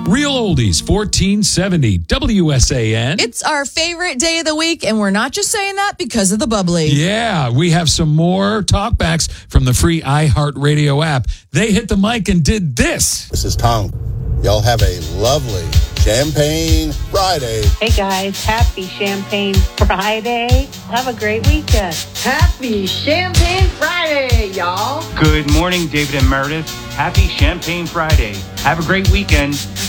Real Oldies, 1470 WSAN. It's our favorite day of the week, and we're not just saying that because of the bubbly. Yeah, we have some more talkbacks from the free iHeartRadio app. They hit the mic and did this. This is Tom. Y'all have a lovely Champagne Friday. Hey guys, happy Champagne Friday. Have a great weekend. Happy Champagne Friday, y'all. Good morning, David and Meredith. Happy Champagne Friday. Have a great weekend.